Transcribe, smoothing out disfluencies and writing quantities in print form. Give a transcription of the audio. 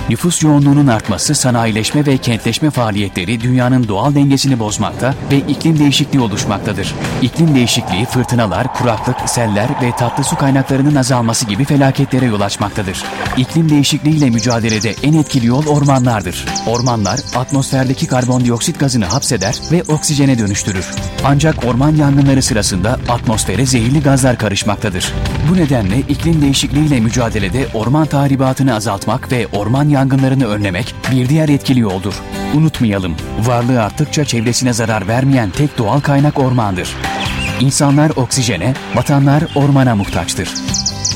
Nüfus yoğunluğunun artması, sanayileşme ve kentleşme faaliyetleri dünyanın doğal dengesini bozmakta ve iklim değişikliği oluşmaktadır. İklim değişikliği, fırtınalar, kuraklık, seller ve tatlı su kaynaklarının azalması gibi felaketlere yol açmaktadır. İklim değişikliğiyle mücadelede en etkili yol ormanlardır. Ormanlar, atmosferdeki karbondioksit gazını hapseder ve oksijene dönüştürür. Ancak orman yangınları sırasında atmosfere zehirli gazlar karışmaktadır. Bu nedenle iklim değişikliğiyle mücadelede orman tahribatını azaltmak ve orman yangınlarını önlemek bir diğer etkili yoldur. Unutmayalım, varlığı arttıkça çevresine zarar vermeyen tek doğal kaynak ormandır. İnsanlar oksijene, vatanlar ormana muhtaçtır.